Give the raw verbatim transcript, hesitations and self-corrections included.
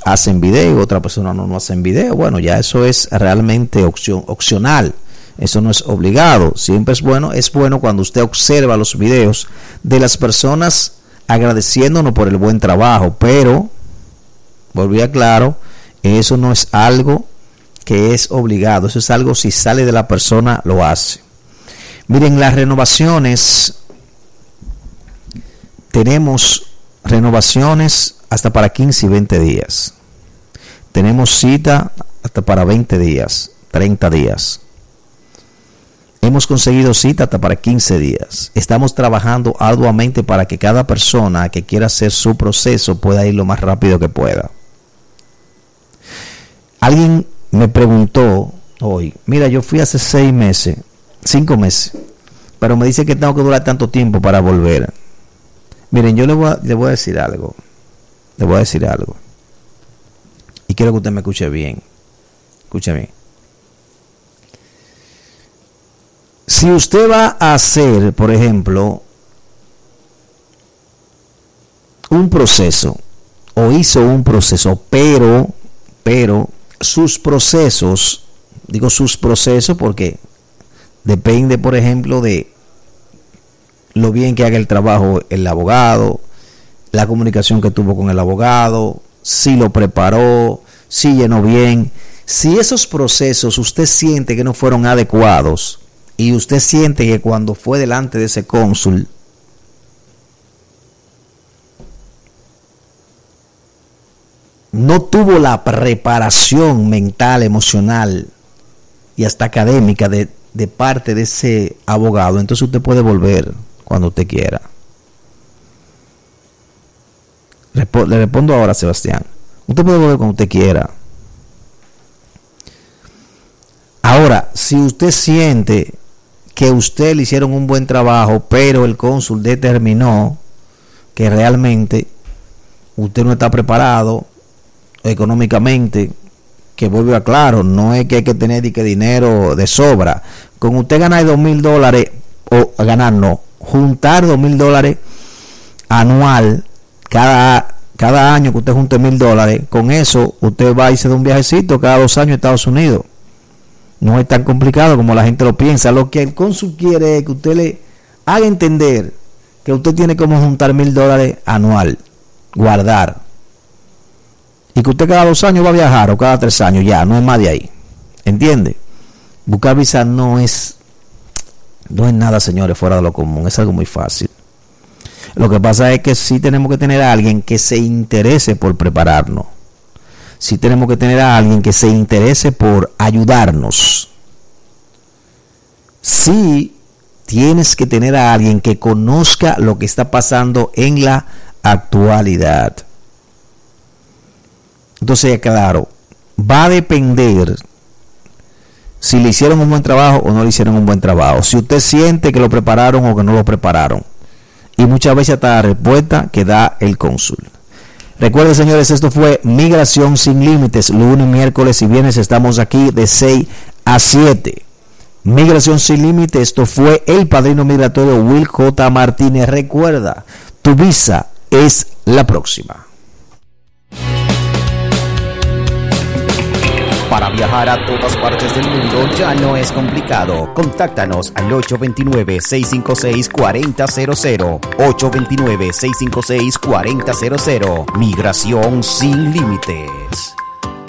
hacen video, otras personas no, no hacen video. Bueno, ya eso es realmente opción, opcional. Eso no es obligado. Siempre es bueno, es bueno cuando usted observa los videos de las personas agradeciéndonos por el buen trabajo, pero volví a claro, eso no es algo que es obligado, eso es algo si sale de la persona lo hace. Miren, las renovaciones, tenemos renovaciones hasta para quince y veinte días. Tenemos cita hasta para veinte días, treinta días. Hemos conseguido cita hasta para quince días. Estamos trabajando arduamente para que cada persona que quiera hacer su proceso pueda ir lo más rápido que pueda. Alguien me preguntó hoy, mira, yo fui hace seis meses, cinco meses, pero me dice que tengo que durar tanto tiempo para volver. Miren, yo le voy a, le voy a decir algo, le voy a decir algo, y quiero que usted me escuche bien, escuche bien. Si usted va a hacer, por ejemplo, un proceso, o hizo un proceso, pero, pero, sus procesos, digo sus procesos porque depende, por ejemplo, de lo bien que haga el trabajo el abogado, la comunicación que tuvo con el abogado, si lo preparó, si llenó bien. Si esos procesos usted siente que no fueron adecuados y usted siente que cuando fue delante de ese cónsul no tuvo la preparación mental, emocional y hasta académica de, de parte de ese abogado, entonces usted puede volver cuando usted quiera. Resp- le respondo ahora, Sebastián. Usted puede volver cuando usted quiera. Ahora, si usted siente que usted le hicieron un buen trabajo, pero el cónsul determinó que realmente usted no está preparado económicamente, que vuelvo a claro, no es que hay que tener de que dinero de sobra. Con usted ganar dos mil dólares, o ganar no, juntar dos mil dólares anual, cada, cada año que usted junte mil dólares, con eso usted va a irse de un viajecito cada dos años a Estados Unidos. No es tan complicado como la gente lo piensa. Lo que el cónsul quiere es que usted le haga entender que usted tiene como juntar mil dólares anual, guardar, y que usted cada dos años va a viajar, o cada tres años, ya, no es más de ahí. ¿Entiende? Buscar visa no es, no es nada, señores, fuera de lo común, es algo muy fácil. Lo que pasa es que sí tenemos que tener a alguien que se interese por prepararnos. Sí tenemos que tener a alguien que se interese por ayudarnos. Sí tienes que tener a alguien que conozca lo que está pasando en la actualidad. Entonces, claro, va a depender si le hicieron un buen trabajo o no le hicieron un buen trabajo. Si usted siente que lo prepararon o que no lo prepararon. Y muchas veces está la respuesta que da el cónsul. Recuerden, señores, esto fue Migración Sin Límites. Lunes, miércoles y viernes estamos aquí de seis a siete. Migración Sin Límites, esto fue el padrino migratorio Will J. Martínez. Recuerda, tu visa es la próxima. Para viajar a todas partes del mundo ya no es complicado. Contáctanos al ocho dos nueve, seis cinco seis, cuatro cero cero cero. ocho dos nueve, seis cinco seis, cuatro cero cero cero. Migración Sin Límites.